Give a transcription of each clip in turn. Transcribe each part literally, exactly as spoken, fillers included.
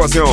pasión.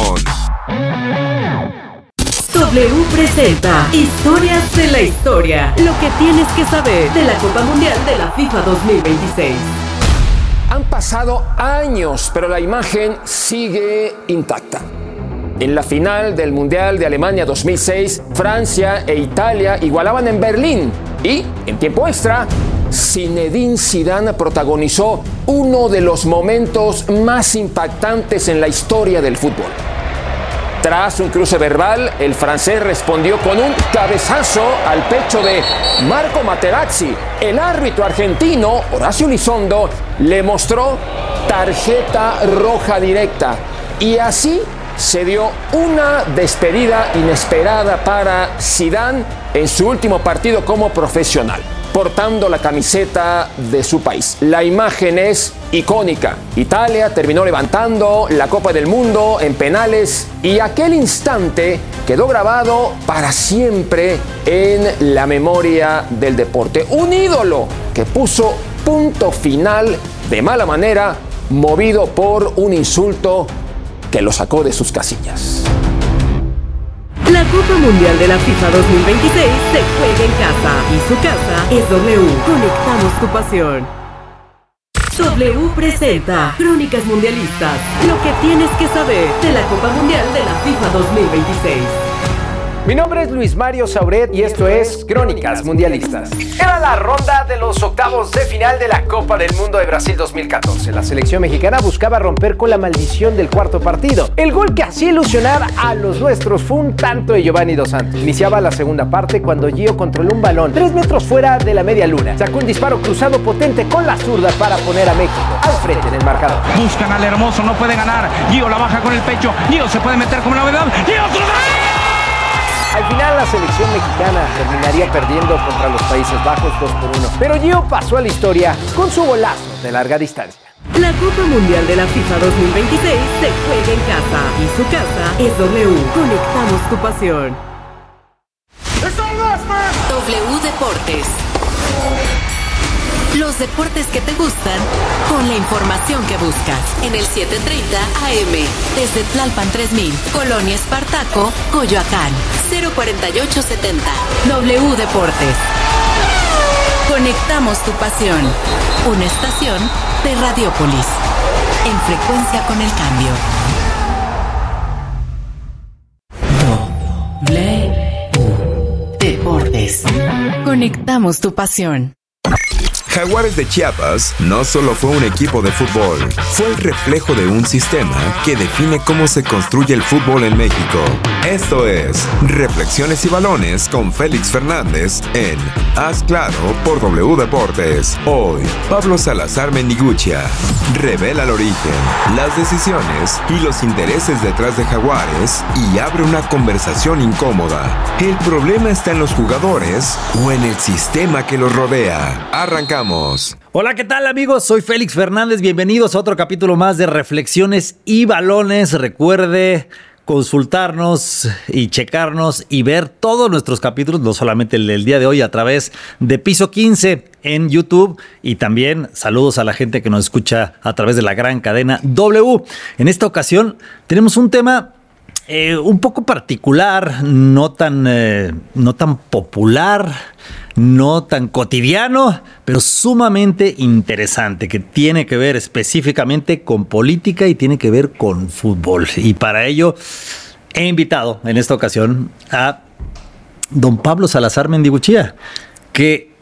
W presenta Historias de la Historia. Lo que tienes que saber de la Copa Mundial de la FIFA dos mil veintiséis. Han pasado años, pero la imagen sigue intacta. En la final del Mundial de Alemania dos mil seis, Francia e Italia igualaban en Berlín. Y, en tiempo extra, Zinedine Zidane protagonizó uno de los momentos más impactantes en la historia del fútbol. Tras un cruce verbal, el francés respondió con un cabezazo al pecho de Marco Materazzi. El árbitro argentino, Horacio Elizondo, le mostró tarjeta roja directa. Y así se dio una despedida inesperada para Zidane en su último partido como profesional, portando la camiseta de su país. La imagen es icónica. Italia terminó levantando la Copa del Mundo en penales y aquel instante quedó grabado para siempre en la memoria del deporte. Un ídolo que puso punto final de mala manera, movido por un insulto que lo sacó de sus casillas. La Copa Mundial de la FIFA dos mil veintiséis se juega en casa y su casa es W. Conectamos tu pasión. W presenta Crónicas Mundialistas. Lo que tienes que saber de la Copa Mundial de la FIFA dos mil veintiséis. Mi nombre es Luis Mario Sauret y esto es Crónicas Mundialistas. Era la ronda de los octavos de final de la Copa del Mundo de Brasil dos mil catorce. La selección mexicana buscaba romper con la maldición del cuarto partido. El gol que hacía ilusionar a los nuestros fue un tanto de Giovanni Dos Santos. Iniciaba la segunda parte cuando Gio controló un balón tres metros fuera de la media luna. Sacó un disparo cruzado potente con la zurda para poner a México al frente en el marcador. Buscan al Hermoso, no puede ganar. Gio la baja con el pecho. Gio se puede meter como novedad. Gio otro gol. Al final la selección mexicana terminaría perdiendo contra los Países Bajos dos por uno. Pero Gio pasó a la historia con su golazo de larga distancia. La Copa Mundial de la FIFA dos mil veintiséis se juega en casa y su casa es W. Conectamos tu pasión. W Deportes. Los deportes que te gustan con la información que buscas. En el setecientos treinta A M. Desde Tlalpan tres mil. Colonia Espartaco, Coyoacán. cero cuarenta y ocho setenta. W Deportes. Conectamos tu pasión. Una estación de Radiópolis. En frecuencia con el cambio. W Deportes. Conectamos tu pasión. Jaguares de Chiapas no solo fue un equipo de fútbol, fue el reflejo de un sistema que define cómo se construye el fútbol en México. Esto es Reflexiones y Balones con Félix Fernández en Haz Claro por W Deportes. Hoy, Pablo Salazar Mendiguchia revela el origen, las decisiones y los intereses detrás de Jaguares y abre una conversación incómoda. ¿El problema está en los jugadores o en el sistema que los rodea? Arrancamos. Hola, ¿qué tal, amigos? Soy Félix Fernández. Bienvenidos a otro capítulo más de Reflexiones y Balones. Recuerde consultarnos y checarnos y ver todos nuestros capítulos, no solamente el del día de hoy, a través de Piso quince en YouTube, y también saludos a la gente que nos escucha a través de la gran cadena W. En esta ocasión tenemos un tema eh, un poco particular, no tan, eh, no tan popular, no tan cotidiano, pero sumamente interesante, que tiene que ver específicamente con política y tiene que ver con fútbol. Y para ello he invitado en esta ocasión a don Pablo Salazar Mendiguchia, que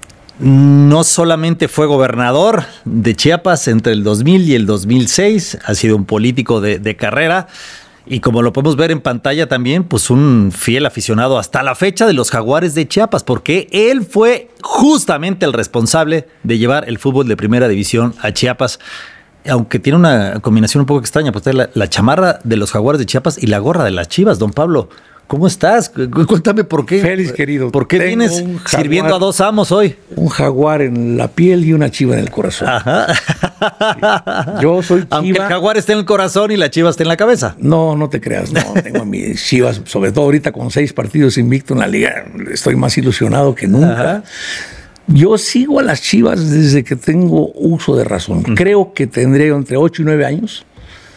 no solamente fue gobernador de Chiapas entre el dos mil y el dos mil seis, ha sido un político de, de carrera, y como lo podemos ver en pantalla también, pues un fiel aficionado hasta la fecha de los Jaguares de Chiapas, porque él fue justamente el responsable de llevar el fútbol de primera división a Chiapas. Aunque tiene una combinación un poco extraña, pues la, la chamarra de los Jaguares de Chiapas y la gorra de las Chivas. Don Pablo, ¿cómo estás? Cuéntame por qué. Félix, querido. ¿Por qué vienes jaguar, sirviendo a dos amos hoy? Un jaguar en la piel y una chiva en el corazón. Ajá. Sí. Yo soy chiva. Aunque el jaguar esté en el corazón y la chiva esté en la cabeza. No, no te creas. No, tengo a mis chivas, sobre todo ahorita con seis partidos invicto en la liga. Estoy más ilusionado que nunca. Ajá. Yo sigo a las Chivas desde que tengo uso de razón. Mm. Creo que tendré entre ocho y nueve años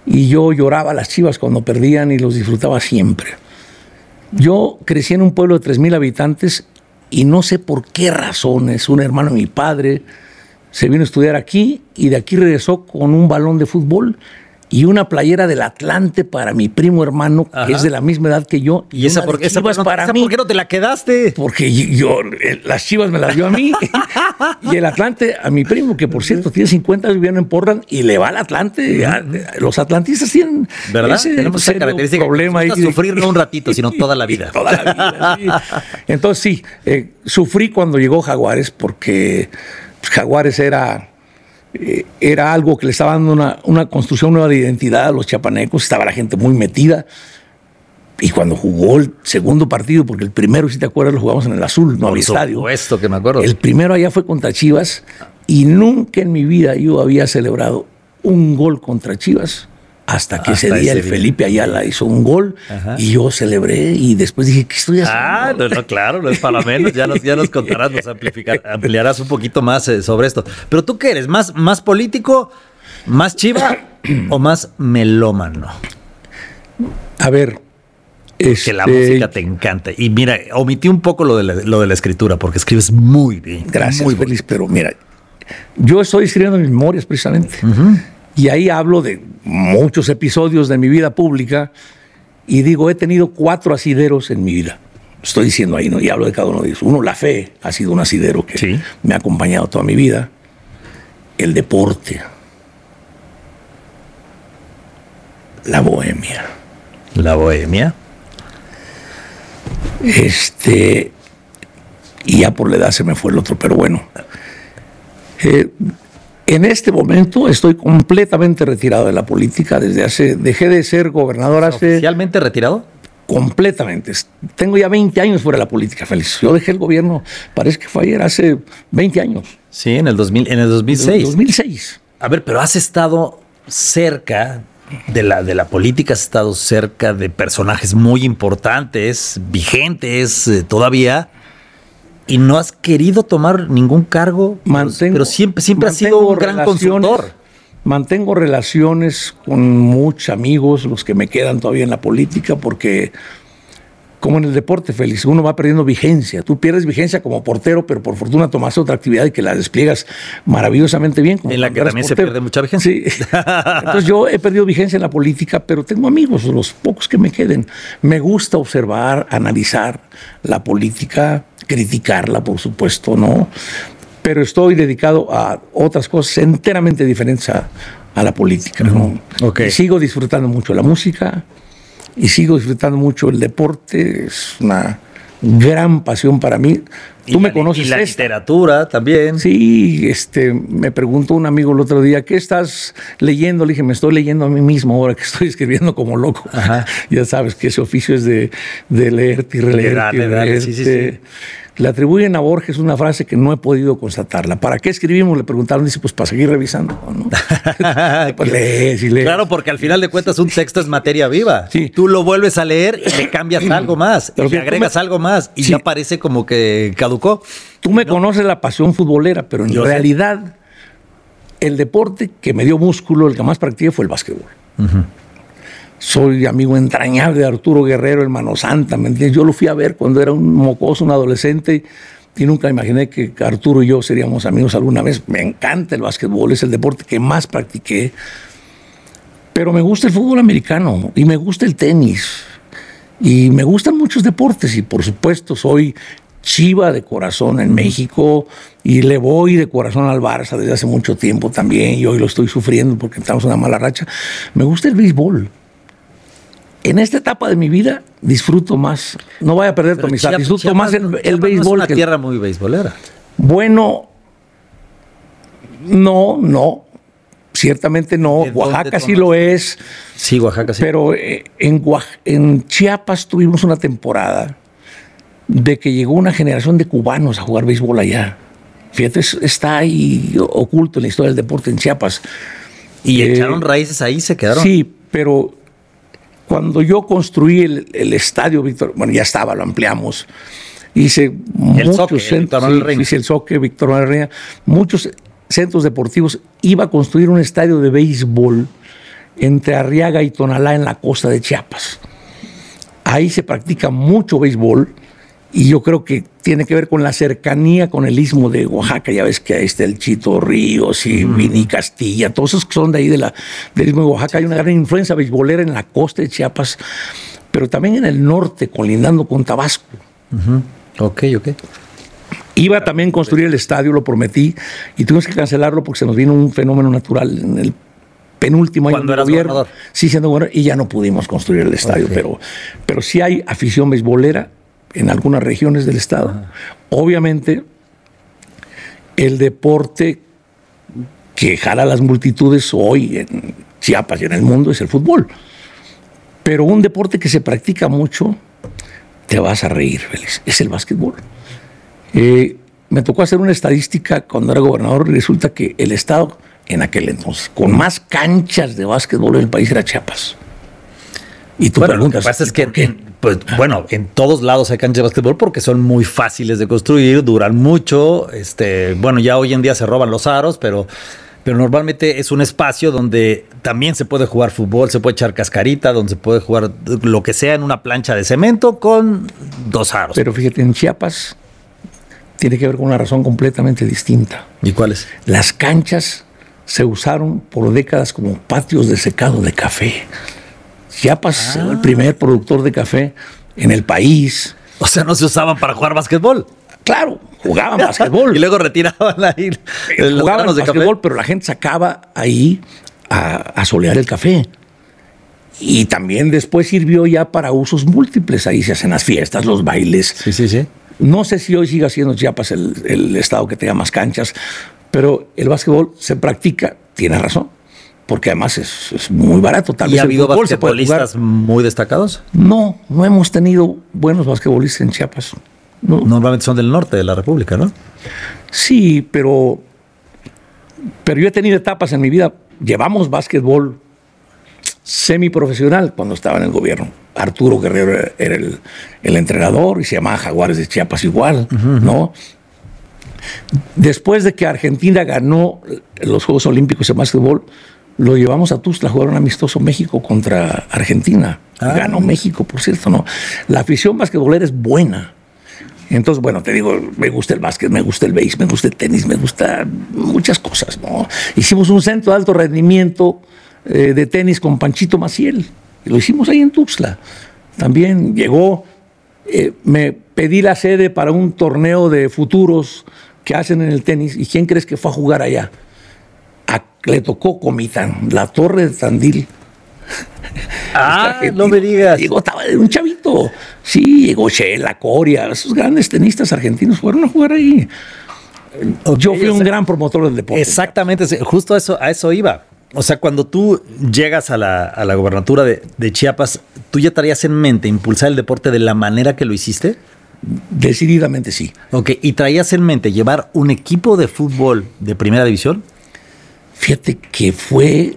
y yo lloraba a las Chivas cuando perdían y los disfrutaba siempre. Yo crecí en un pueblo de tres mil habitantes y no sé por qué razones, un hermano de mi padre se vino a estudiar aquí y de aquí regresó con un balón de fútbol y una playera del Atlante para mi primo hermano, Ajá. que es de la misma edad que yo. ¿Y, y esa, por, esa, Chivas no, para esa mí? por qué no te la quedaste? Porque yo, las Chivas me las dio a mí y el Atlante a mi primo, que por cierto tiene cincuenta años viviendo en Portland y le va al Atlante. Ya, los atlantistas tienen ¿verdad? ese Tenemos esa característica problema ahí. Sufrir no un ratito, sino toda la vida. Toda la vida, sí. Entonces sí, eh, sufrí cuando llegó Jaguares porque pues, Jaguares era... era algo que le estaba dando una, una construcción nueva de identidad a los chiapanecos, estaba la gente muy metida, y cuando jugó el segundo partido, porque el primero, si te acuerdas, lo jugamos en el Azul, no había estadio. Por supuesto que me acuerdo. El primero allá fue contra Chivas, y nunca en mi vida yo había celebrado un gol contra Chivas, hasta que Hasta ese día ese el día. Felipe Ayala hizo un gol, Ajá. y yo celebré, y después dije, ¿qué estoy haciendo? Ah, no, no, claro, no es para menos, ya nos, ya nos contarás, nos amplificar, ampliarás un poquito más eh, sobre esto. Pero ¿tú qué eres? ¿Más, más político, más chiva o más melómano? A ver... Este... Que la música te encanta. Y mira, omití un poco lo de la, lo de la escritura, porque escribes muy bien. Gracias, muy Feliz, pero mira, yo estoy escribiendo mis memorias precisamente. Uh-huh. Y ahí hablo de muchos episodios de mi vida pública y digo, he tenido cuatro asideros en mi vida. Estoy diciendo ahí, ¿no? Y hablo de cada uno de ellos. Uno, la fe, ha sido un asidero que sí. me ha acompañado toda mi vida. El deporte. La bohemia. La bohemia. Este... Y ya por la edad se me fue el otro, pero bueno. Eh... En este momento estoy completamente retirado de la política. Desde hace, dejé de ser gobernador hace... ¿Oficialmente retirado? Completamente. Tengo ya veinte años fuera de la política, Félix. Yo dejé el gobierno, parece que fue ayer, hace veinte años. Sí, en el, dos mil, en el dos mil seis. En el dos mil seis. A ver, pero has estado cerca de la, de la política, has estado cerca de personajes muy importantes, vigentes eh, todavía... Y no has querido tomar ningún cargo, mantengo, pero siempre, siempre has sido un gran consultor. Mantengo relaciones con muchos amigos, los que me quedan todavía en la política, porque como en el deporte, Félix, uno va perdiendo vigencia. Tú pierdes vigencia como portero, pero por fortuna tomaste otra actividad y que la despliegas maravillosamente bien. Como en la que también portero. Se pierde mucha vigencia. Sí. Entonces yo he perdido vigencia en la política, pero tengo amigos, los pocos que me queden. Me gusta observar, analizar la política, criticarla, por supuesto, ¿no? Pero estoy dedicado a otras cosas enteramente diferentes a, a la política, ¿no? Okay. Y sigo disfrutando mucho la música y sigo disfrutando mucho el deporte. Es una gran pasión para mí. Tú me conoces. Y la esta. literatura también. Sí, este, me preguntó un amigo el otro día, ¿qué estás leyendo? Le dije, me estoy leyendo a mí mismo ahora que estoy escribiendo como loco. Ajá. Ya sabes que ese oficio es de, de leerte y releerte. Y releerte. Sí, sí, sí. Le atribuyen a Borges una frase que no he podido constatarla. ¿Para qué escribimos? Le preguntaron, dice, pues para seguir revisando, ¿no? Pues lees y lees. Claro, porque al final de cuentas un texto es materia viva. Sí. Tú lo vuelves a leer y le cambias algo más, y le agregas me... algo más, y sí. ya parece como que caducó. Tú me ¿no? conoces la pasión futbolera, pero en Yo realidad sé. el deporte que me dio músculo, el que más practiqué fue el básquetbol. Uh-huh. Soy amigo entrañable de Arturo Guerrero, el Mano Santa, ¿me entiendes? Yo lo fui a ver cuando era un mocoso, un adolescente, y nunca imaginé que Arturo y yo seríamos amigos alguna vez. Me encanta el básquetbol, es el deporte que más practiqué, pero me gusta el fútbol americano, y me gusta el tenis, y me gustan muchos deportes, y por supuesto soy chiva de corazón en México, y le voy de corazón al Barça desde hace mucho tiempo también, y hoy lo estoy sufriendo porque estamos en una mala racha. Me gusta el béisbol. En esta etapa de mi vida disfruto más, no voy a perder tu amistad, disfruto Chiapas, más el, el béisbol. No es una que tierra muy beisbolera. Bueno, no, no, ciertamente no. Oaxaca sí lo es. Sí, Oaxaca sí. Pero eh, en, en Chiapas tuvimos una temporada de que llegó una generación de cubanos a jugar béisbol allá. Fíjate, está ahí oculto en la historia del deporte en Chiapas. ¿Y eh, echaron raíces ahí, se quedaron? Sí, pero... Cuando yo construí el, el estadio Víctor, bueno, ya estaba, lo ampliamos. Hice el muchos soque, centros, sí, hice el Soque, Víctor Manuel Reina, muchos centros deportivos. Iba a construir un estadio de béisbol entre Arriaga y Tonalá en la costa de Chiapas. Ahí se practica mucho béisbol y yo creo que tiene que ver con la cercanía con el istmo de Oaxaca. Ya ves que ahí está el Chito Ríos y uh-huh. Vini Castilla, todos esos que son de ahí de la, del istmo de Oaxaca. Hay una gran influencia beisbolera en la costa de Chiapas, pero también en el norte, colindando con Tabasco. Uh-huh. Ok, ok. Iba también a construir el estadio, lo prometí, y tuvimos que cancelarlo porque se nos vino un fenómeno natural en el penúltimo año del gobierno. Gobernador. Sí, siendo gobernador, y ya no pudimos construir el estadio, okay. pero, pero sí hay afición beisbolera en algunas regiones del estado. Ajá. Obviamente, el deporte que jala las multitudes hoy en Chiapas y en el mundo es el fútbol. Pero un deporte que se practica mucho, te vas a reír, Félix, es el básquetbol. Eh, me tocó hacer una estadística cuando era gobernador y resulta que el estado en aquel entonces con más canchas de básquetbol en el país era Chiapas. Y tú bueno, preguntas, lo que pasa es que en, pues, bueno, en todos lados hay canchas de básquetbol porque son muy fáciles de construir, duran mucho, este, bueno, ya hoy en día se roban los aros, pero pero normalmente es un espacio donde también se puede jugar fútbol, se puede echar cascarita, donde se puede jugar lo que sea en una plancha de cemento con dos aros. Pero fíjate, en Chiapas tiene que ver con una razón completamente distinta. ¿Y cuál es? Las canchas se usaron por décadas como patios de secado de café. Chiapas ah. era el primer productor de café en el país. O sea, no se usaban para jugar básquetbol. Claro, jugaban básquetbol. Y luego retiraban ahí. Jugaban básquetbol, pero la gente sacaba ahí a, a solear el café. Y también después sirvió ya para usos múltiples. Ahí se hacen las fiestas, los bailes. Sí, sí, sí. No sé si hoy siga siendo Chiapas el, el estado que tenga más canchas, pero el básquetbol se practica, tiene razón, porque además es, es muy barato. Tal ¿Y vez ha habido basquetbolistas muy destacados? No, no hemos tenido buenos basquetbolistas en Chiapas. No. Normalmente son del norte de la República, ¿no? Sí, pero, pero yo he tenido etapas en mi vida. Llevamos básquetbol semiprofesional cuando estaba en el gobierno. Arturo Guerrero era el, el entrenador y se llamaba Jaguares de Chiapas igual, uh-huh. ¿no? Después de que Argentina ganó los Juegos Olímpicos de básquetbol, lo llevamos a Tuxtla a jugar un amistoso México contra Argentina. Ah. Ganó México, por cierto, ¿no? La afición basquetbolera es buena. Entonces, bueno, te digo, me gusta el básquet, me gusta el béis, me gusta el tenis, me gusta muchas cosas, ¿no? Hicimos un centro de alto rendimiento eh, de tenis con Panchito Maciel. Y lo hicimos ahí en Tuxtla. También llegó, eh, me pedí la sede para un torneo de futuros que hacen en el tenis. ¿Y quién crees que fue a jugar allá? A, le tocó Comitán, la Torre de Tandil. Ah, no me digas. Llegó, estaba de un chavito. Sí, llegó Shela, Coria, esos grandes tenistas argentinos fueron a jugar ahí. Okay, yo fui un o sea, gran promotor del deporte. Exactamente, justo a eso, a eso iba. O sea, cuando tú llegas a la, a la gobernatura de, de Chiapas, ¿tú ya traías en mente impulsar el deporte de la manera que lo hiciste? Decididamente sí. Ok, ¿y traías en mente llevar un equipo de fútbol de primera división? Fíjate que fue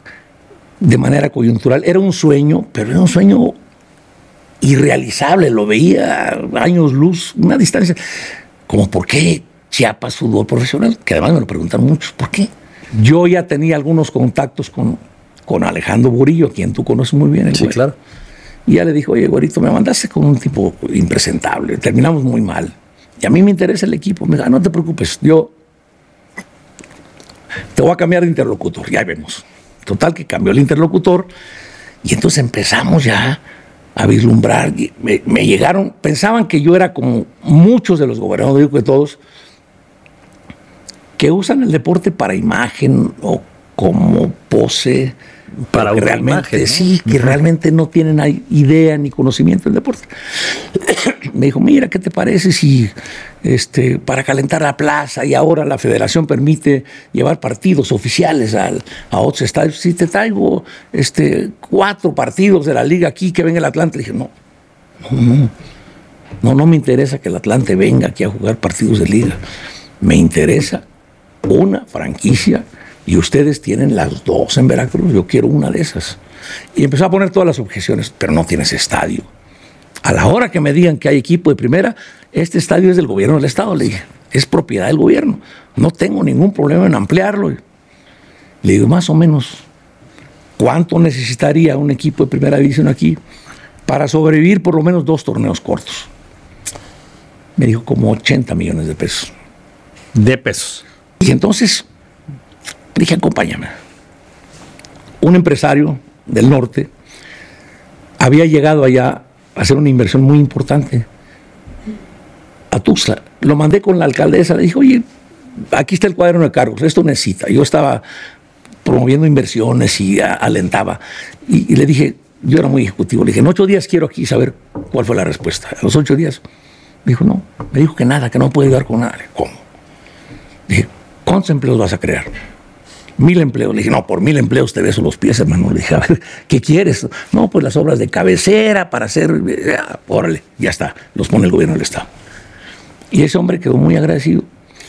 de manera coyuntural. Era un sueño, pero era un sueño irrealizable. Lo veía a años luz, una distancia. Como, ¿por qué Chiapas fútbol profesional? Que además me lo preguntan muchos, ¿por qué? Yo ya tenía algunos contactos con, con Alejandro Burillo, a quien tú conoces muy bien. El sí, güey. Claro. Y ya le dijo, oye, güerito, me mandaste con un tipo impresentable. Terminamos muy mal. Y a mí me interesa el equipo. Me dijo, no te preocupes, yo te voy a cambiar de interlocutor. Ya vemos. Total, que cambió el interlocutor. Y entonces empezamos ya a vislumbrar. Me, me llegaron, pensaban que yo era como muchos de los gobernadores, digo que todos, que usan el deporte para imagen o como pose, para que realmente imagen, ¿no? Sí, que uh-huh. realmente no tienen idea ni conocimiento del deporte. Me dijo, mira, ¿qué te parece si este, para calentar la plaza y ahora la federación permite llevar partidos oficiales al, a otros estadios? Si te traigo este, cuatro partidos de la liga aquí, que venga el Atlante. Le dije, no, no, no, no, no me interesa que el Atlante venga aquí a jugar partidos de liga. Me interesa una franquicia y ustedes tienen las dos en Veracruz, yo quiero una de esas. Y empezó a poner todas las objeciones, pero no tienes estadio. A la hora que me digan que hay equipo de primera, este estadio es del gobierno del estado, le dije, es propiedad del gobierno, no tengo ningún problema en ampliarlo. Le digo, más o menos, ¿cuánto necesitaría un equipo de primera división aquí para sobrevivir por lo menos dos torneos cortos? Me dijo como ochenta millones de pesos. De pesos. Y entonces dije, acompáñame. Un empresario del norte había llegado allá a hacer una inversión muy importante a Tuxtla. Lo mandé con la alcaldesa, le dije, oye, aquí está el cuaderno de cargos, esto necesita. Yo estaba promoviendo inversiones y a, alentaba. Y, y le dije, yo era muy ejecutivo, le dije, en ocho días quiero aquí saber cuál fue la respuesta. A los ocho días me dijo, no, me dijo que nada, que no puede ayudar con nada. Le dije, ¿cómo? Le dije, ¿cuántos empleos vas a crear? Mil empleos. Le dije, no, por mil empleos te beso los pies, hermano. Le dije, a ver, ¿qué quieres? No, pues las obras de cabecera para hacer... Ya, órale, ya está, los pone el gobierno del Estado. Y ese hombre quedó muy agradecido.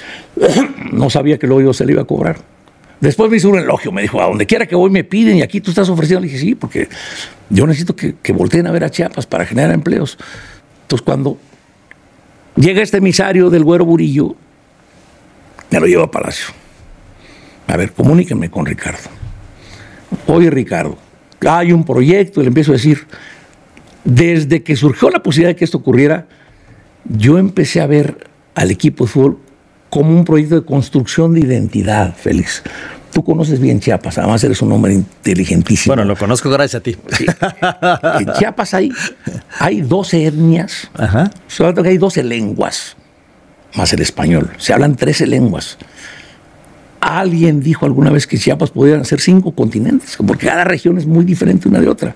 No sabía que luego yo se le iba a cobrar. Después me hizo un elogio, me dijo, a donde quiera que voy me piden y aquí tú estás ofreciendo. Le dije, sí, porque yo necesito que, que volteen a ver a Chiapas para generar empleos. Entonces, cuando llega este emisario del Güero Burillo, me lo llevo a Palacio. A ver, comuníquenme con Ricardo. Oye, Ricardo, hay un proyecto, y le empiezo a decir, desde que surgió la posibilidad de que esto ocurriera, yo empecé a ver al equipo de fútbol como un proyecto de construcción de identidad, Félix. Tú conoces bien Chiapas, además eres un hombre inteligentísimo. Bueno, lo conozco gracias a ti. Sí. En Chiapas hay, hay doce etnias, Ajá. Solo que hay doce lenguas, más el español. Se hablan trece lenguas. Alguien dijo alguna vez que Chiapas podían ser cinco continentes, porque cada región es muy diferente una de otra.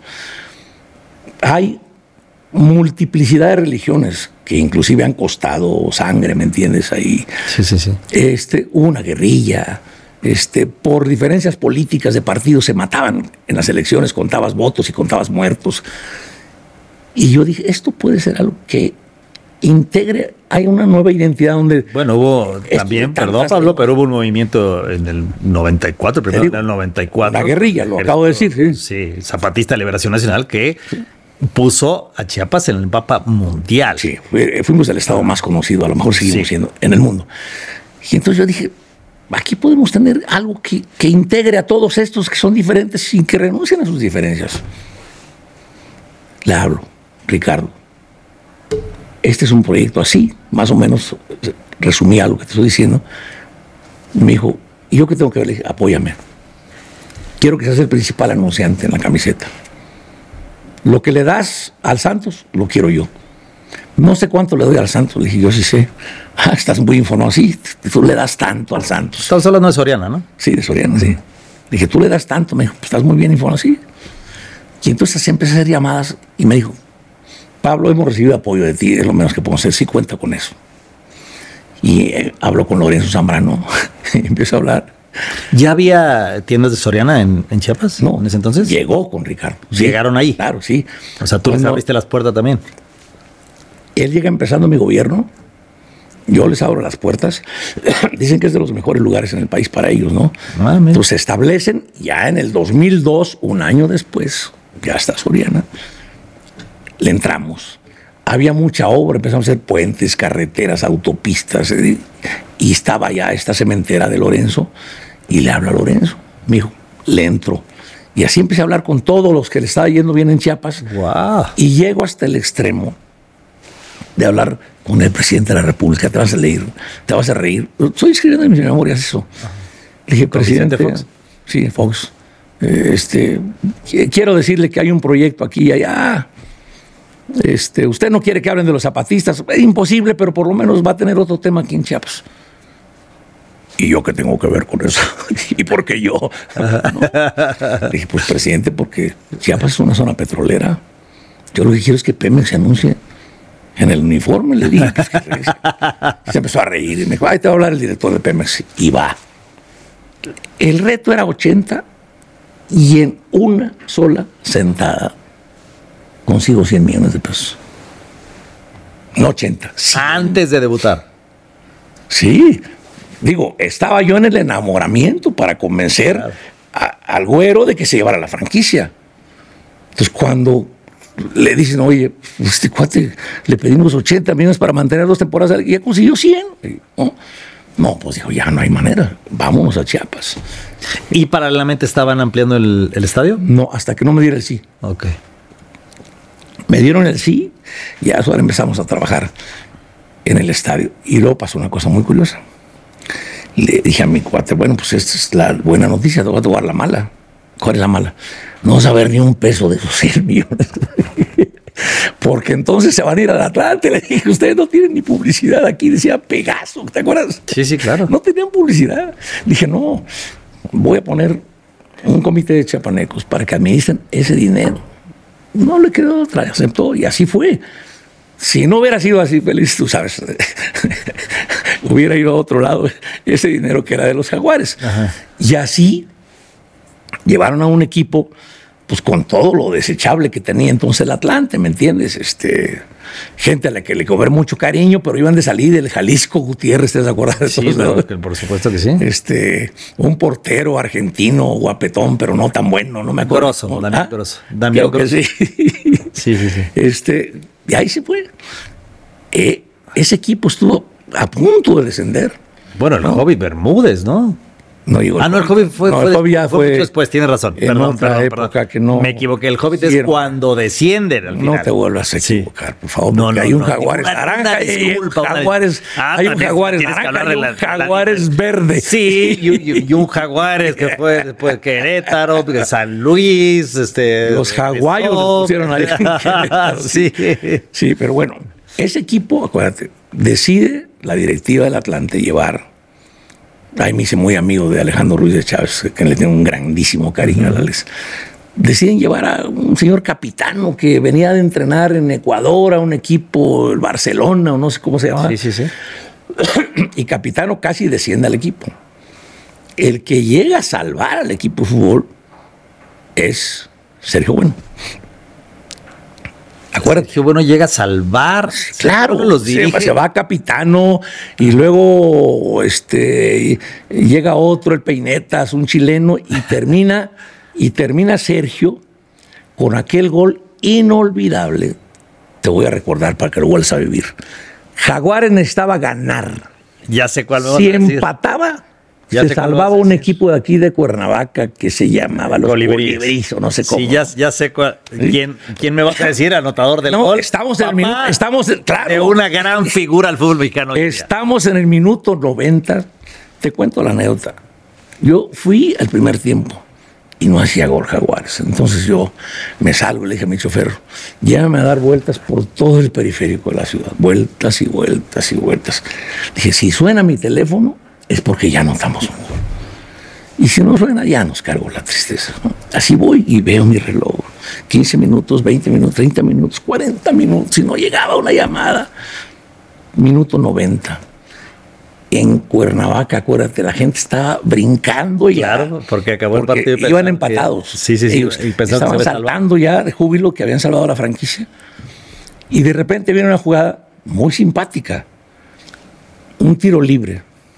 Hay multiplicidad de religiones que inclusive han costado sangre, ¿me entiendes? Ahí Sí, sí, sí. este, hubo una guerrilla, este, por diferencias políticas de partidos se mataban en las elecciones, contabas votos y contabas muertos. Y yo dije, esto puede ser algo que integre, hay una nueva identidad donde... Bueno, hubo también, perdón Pablo, pero hubo un movimiento en el noventa y cuatro, primero en el noventa y cuatro. La guerrilla, lo acabo de decir. Sí, sí Zapatista de Liberación Nacional, que sí. puso a Chiapas en el mapa mundial. Sí, fuimos el estado más conocido, a lo mejor seguimos sí. siendo, en el mundo. Y entonces yo dije, aquí podemos tener algo que, que integre a todos estos que son diferentes sin que renuncien a sus diferencias. Le hablo, Ricardo. Este es un proyecto así, más o menos resumía lo que te estoy diciendo. Me dijo, ¿y yo qué tengo que ver? Le dije, apóyame. Quiero que seas el principal anunciante en la camiseta. Lo que le das al Santos, lo quiero yo. No sé cuánto le doy al Santos. Le dije, yo sí sé. Ah, estás muy informado. Sí, tú le das tanto al Santos. Estás hablando de Soriana, ¿no? Sí, de Soriana, sí. Le dije, tú le das tanto. Me dijo, pues estás muy bien informado. Sí. Y entonces empecé a hacer llamadas y me dijo, Pablo, hemos recibido apoyo de ti, es lo menos que podemos hacer, sí cuenta con eso. Y eh, hablo con Lorenzo Zambrano, y empiezo a hablar. ¿Ya había tiendas de Soriana en, en Chiapas? No, en ese entonces. Llegó con Ricardo. Sí, ¿llegaron ahí? Claro, sí. O sea, tú les abriste las puertas también. Él llega empezando mi gobierno, yo les abro las puertas. Dicen que es de los mejores lugares en el país para ellos, ¿no? Ah, entonces se establecen, ya en el dos mil dos, un año después, ya está Soriana. Le entramos. Había mucha obra, empezamos a hacer puentes, carreteras, autopistas, eh, y estaba ya esta cementera de Lorenzo, y le habla a Lorenzo. Me dijo, le entro. Y así empecé a hablar con todos los que le estaba yendo bien en Chiapas. Wow. Y llego hasta el extremo de hablar con el presidente de la República. Te vas a leer, te vas a reír. Estoy escribiendo en mis memorias eso. Le dije, presidente Fox. Sí, Fox. Eh, este, quiero decirle que hay un proyecto aquí y allá. Este, usted no quiere que hablen de los zapatistas, es imposible, pero por lo menos va a tener otro tema aquí en Chiapas. ¿Y yo qué tengo que ver con eso? ¿Y por qué yo? ¿No? Le dije, pues presidente, porque Chiapas es una zona petrolera. Yo lo que quiero es que Pemex se anuncie en el uniforme. Le dije, pues, que se empezó a reír y me dijo, ay, te va a hablar el director de Pemex. Y va. El reto era ochenta y en una sola sentada consigo cien millones de pesos. No ochenta. cien. Antes de debutar. Sí. Digo, estaba yo en el enamoramiento para convencer claro. a, al Güero de que se llevara la franquicia. Entonces, cuando le dicen, oye, este cuate le pedimos ochenta millones para mantener dos temporadas, y ya consiguió cien. ¿No? No, pues dijo, ya no hay manera, vámonos a Chiapas. ¿Y paralelamente estaban ampliando el, el estadio? No, hasta que no me diera el sí. Ok. Me dieron el sí y ahora empezamos a trabajar en el estadio. Y luego pasó una cosa muy curiosa. Le dije a mi cuate, bueno, pues esta es la buena noticia, te voy a tomar la mala. ¿Cuál es la mala? No vas a ver ni un peso de esos cien millones. Porque entonces se van a ir al Atlante. Le dije, ustedes no tienen ni publicidad aquí. Decía Pegaso, ¿te acuerdas? Sí, sí, claro. No tenían publicidad. Dije, no, voy a poner un comité de chiapanecos para que administren ese dinero. No le quedó otra, aceptó y así fue. Si no hubiera sido así feliz, tú sabes, hubiera ido a otro lado ese dinero que era de los Jaguares. Ajá. Y así llevaron a un equipo pues con todo lo desechable que tenía entonces el Atlante, ¿me entiendes? Este, gente a la que le cobré mucho cariño, pero iban de salir del Jalisco Gutiérrez, ¿te acuerdas de sí, todos, no, no? Por supuesto que sí. Este, un portero argentino, guapetón, pero no tan bueno, no me acuerdo. Grosso, Damián ¿Ah? Grosso. Damián Creo Grosso. que sí. Sí, sí, sí. Este, y ahí se fue. Eh, ese equipo estuvo a punto de descender. Bueno, el ¿no? Hobbit Bermúdez, ¿no? No digo ah, no, el Hobbit fue, no, fue, el Hobbit ya fue, fue mucho después, tienes razón. En Perdón, otra perdón, época perdón. que no. Me equivoqué, el Hobbit Sí, es cuando descienden al final. No te vuelvas a equivocar, por favor, No, porque no, hay un no, Jaguares una- naranja, una hay un disculpa, una- Jaguares, Ah, hay un también Jaguares tienes que naranja hablar y de un la- la- Jaguares verde. Sí, y, y- y un Jaguares que fue después de Querétaro, de San Luis, este. Los Jaguayos los pusieron ahí en Querétaro. Sí. Sí, pero bueno, ese equipo, acuérdate, decide la directiva del Atlante llevar. Ahí me hice muy amigo de Alejandro Ruiz de Chávez, que le tengo un grandísimo cariño uh-huh. a Alex. Deciden llevar a un señor capitano que venía de entrenar en Ecuador a un equipo, el Barcelona, o no sé cómo se llama. Sí, sí, sí. Y capitano casi desciende al equipo. El que llega a salvar al equipo de fútbol es Sergio Bueno. Acuérdate. Sergio Bueno llega a salvar. Claro, los dirige. Se, se va capitano y luego este, llega otro, el Peinetas, un chileno, y termina, y termina Sergio con aquel gol inolvidable. Te voy a recordar para que lo vuelvas a vivir. Jaguares necesitaba ganar. Ya sé cuál me Si vas a decir. empataba, Ya se salvaba un equipo de aquí de Cuernavaca que se llamaba los Colibríes. Colibríes, o no sé cómo. Sí, ya, ya sé cuál. ¿Sí? ¿Quién, ¿Quién me vas a decir? Anotador del No, gol. estamos en el Papá, minuto, estamos, claro. de una gran figura al fútbol mexicano. Estamos en el minuto noventa. Te cuento la anécdota. Yo fui al primer tiempo y no hacía gol Jaguares. Entonces yo me salgo y le dije a mi chofer, llévame a dar vueltas por todo el periférico de la ciudad. Vueltas y vueltas y vueltas. Dije, si suena mi teléfono es porque ya notamos un gol. Y si no suena, ya nos cargo la tristeza, ¿no? Así voy y veo mi reloj. quince minutos, veinte minutos, treinta minutos, cuarenta minutos. Si no llegaba una llamada. Minuto noventa. En Cuernavaca, acuérdate, la gente estaba brincando ya. Claro, porque acabó el partido. Iban pensaban, empatados. Que, sí, sí, sí. Ellos y estaban que saltando ya de júbilo que habían salvado la franquicia. Y de repente viene una jugada muy simpática. Un tiro libre.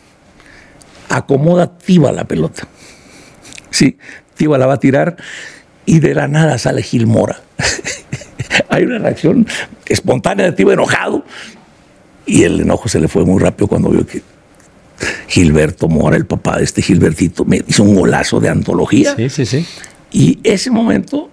Acomoda Tiva la pelota. Sí, Tiva la va a tirar y de la nada sale Gil Mora. Hay una reacción espontánea de Tiva enojado y el enojo se le fue muy rápido cuando vio que Gilberto Mora, el papá de este Gilbertito, me hizo un golazo de antología. Sí, sí, sí. Y ese momento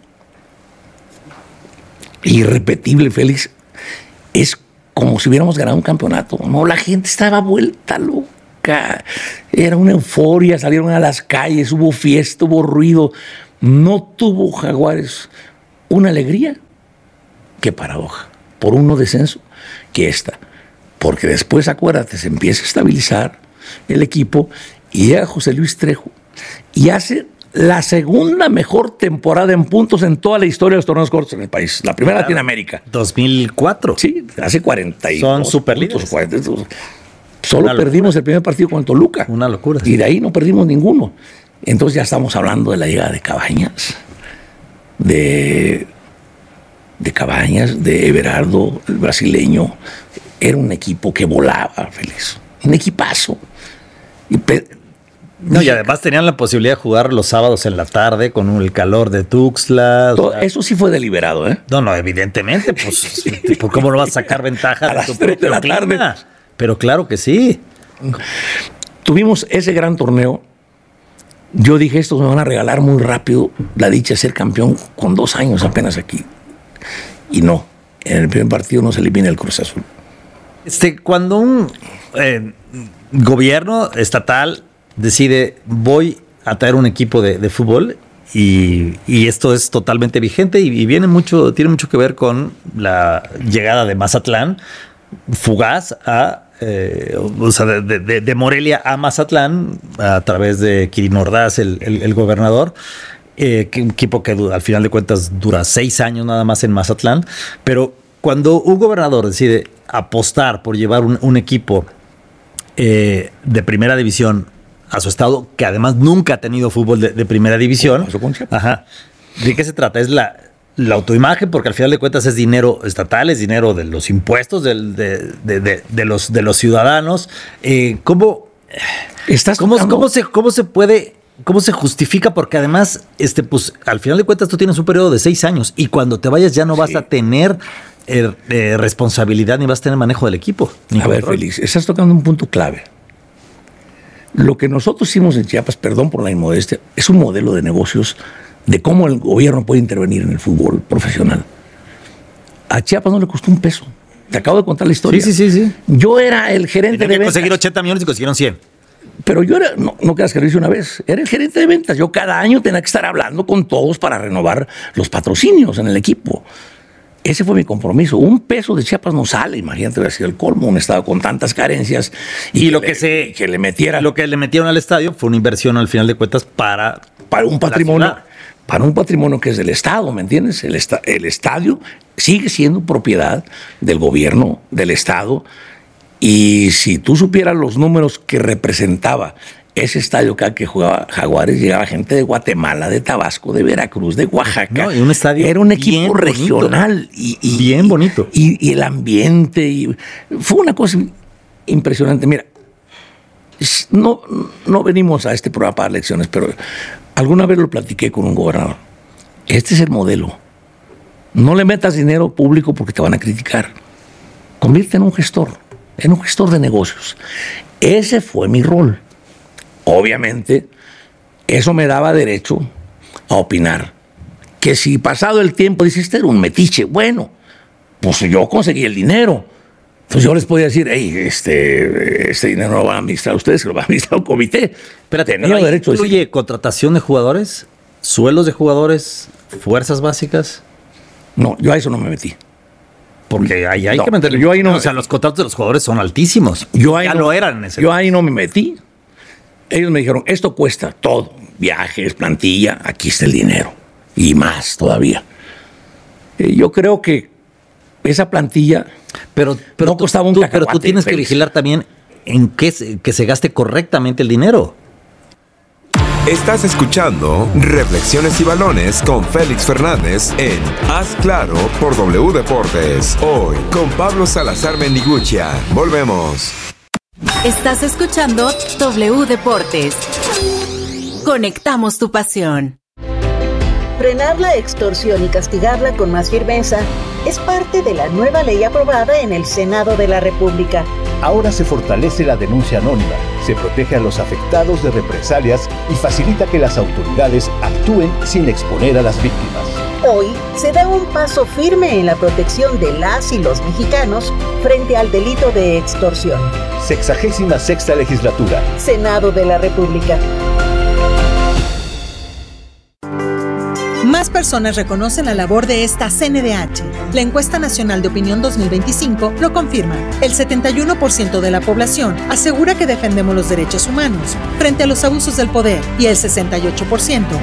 irrepetible, Félix, es como si hubiéramos ganado un campeonato. No, la gente estaba vuelta loca. Era una euforia, salieron a las calles, hubo fiesta, hubo ruido. No tuvo Jaguares una alegría. Qué paradoja. Por uno descenso que esta. Porque después, acuérdate, se empieza a estabilizar el equipo y llega José Luis Trejo y hace la segunda mejor temporada en puntos en toda la historia de los torneos cortos en el país. La primera en Latinoamérica. dos mil cuatro. Sí, hace cuarenta y dos Son superlíderes. Solo Una perdimos locura. El primer partido con Toluca. Una locura. Y de ahí no perdimos ninguno. Entonces ya estamos hablando de la llegada de Cabañas, de, de Cabañas, de Everardo, el brasileño. Era un equipo que volaba, Félix. Un equipazo. Y pe- No, y además tenían la posibilidad de jugar los sábados en la tarde con el calor de Tuxtla. Todo, o sea, eso sí fue deliberado, ¿eh? No, no, evidentemente, pues, ¿por ¿cómo no vas a sacar ventaja A de las tu tres de propio la clima? tarde. Pero claro que sí. Tuvimos ese gran torneo. Yo dije, estos me van a regalar muy rápido la dicha de ser campeón con dos años apenas aquí. Y no, en el primer partido nos elimina el Cruz Azul. Este, cuando un eh, gobierno estatal decide, voy a traer un equipo de, de fútbol, y, y esto es totalmente vigente y, y viene mucho, tiene mucho que ver con la llegada de Mazatlán, fugaz a Eh, o sea, de, de, de Morelia a Mazatlán, a través de Quirino Ordaz, el, el, el gobernador, eh, que un equipo que al final de cuentas dura seis años nada más en Mazatlán. Pero cuando un gobernador decide apostar por llevar un, un equipo eh, de primera división a su estado, que además nunca ha tenido fútbol de, de primera división, ajá, ¿de qué se trata? Es la La autoimagen, porque al final de cuentas es dinero estatal, es dinero de los impuestos del, de, de, de, de, los, de los ciudadanos. Eh, ¿Cómo, ¿Estás cómo, cómo, se, ¿Cómo se puede, cómo se justifica? Porque además, este, pues, al final de cuentas tú tienes un periodo de seis años y cuando te vayas ya no vas sí. a tener eh, eh, responsabilidad ni vas a tener manejo del equipo. A ver, Félix, estás tocando un punto clave. Lo que nosotros hicimos en Chiapas, perdón por la inmodestia, es un modelo de negocios de cómo el gobierno puede intervenir en el fútbol profesional. A Chiapas no le costó un peso. Te acabo de contar la historia. Sí, sí, sí. sí. Yo era el gerente Tenía de que ventas. conseguir ochenta millones y consiguieron cien. Pero yo era, no, no creas que lo hice una vez, era el gerente de ventas. Yo cada año tenía que estar hablando con todos para renovar los patrocinios en el equipo. Ese fue mi compromiso. Un peso de Chiapas no sale, imagínate, hubiera sido el colmo, un estado con tantas carencias. Y, y que lo le, que se que le metiera. Lo que le metieron al estadio fue una inversión al final de cuentas para, para un patrimonio. Para un patrimonio que es del Estado, ¿me entiendes? El, esta, el estadio sigue siendo propiedad del gobierno, del Estado. Y si tú supieras los números que representaba ese estadio acá que jugaba Jaguares, llegaba gente de Guatemala, de Tabasco, de Veracruz, de Oaxaca. No, y un estadio era un equipo regional. Y, y, bien bonito. Y, y el ambiente. Y fue una cosa impresionante. Mira, no, no venimos a este programa para lecciones, pero alguna vez lo platiqué con un gobernador. Este es el modelo. No le metas dinero público porque te van a criticar. Convierte en un gestor, en un gestor de negocios. Ese fue mi rol. Obviamente, eso me daba derecho a opinar. Que si pasado el tiempo dices, este era un metiche, bueno, pues yo conseguí el dinero. Entonces yo les podía decir, hey, este, este dinero no lo van a administrar ustedes, que lo va a administrar un comité. Pero tenía derecho a decir. ¿Incluye contratación de jugadores, sueldos de jugadores, fuerzas básicas? No, yo a eso no me metí. Porque ahí hay no, que meterle. Yo ahí no, o sea, los contratos de los jugadores son altísimos. Yo ahí ya no, lo eran en ese Yo momento. ahí no me metí. Ellos me dijeron, esto cuesta todo. Viajes, plantilla, aquí está el dinero. Y más todavía. Eh, yo creo que esa plantilla pero, pero no costaba un tú, cacahuate. Pero tú tienes Félix. que vigilar también en que se, que se gaste correctamente el dinero. Estás escuchando Reflexiones y Balones con Félix Fernández en Haz Claro por W Deportes. Hoy con Pablo Salazar Mendiguchia. Volvemos. Estás escuchando W Deportes. Conectamos tu pasión. Frenar la extorsión y castigarla con más firmeza es parte de la nueva ley aprobada en el Senado de la República. Ahora se fortalece la denuncia anónima, se protege a los afectados de represalias y facilita que las autoridades actúen sin exponer a las víctimas. Hoy se da un paso firme en la protección de las y los mexicanos frente al delito de extorsión. Sexagésima sexta legislatura. Senado de la República. Más personas reconocen la labor de esta C N D H. La Encuesta Nacional de Opinión dos mil veinticinco lo confirma. El setenta y uno por ciento de la población asegura que defendemos los derechos humanos frente a los abusos del poder y el sesenta y ocho por ciento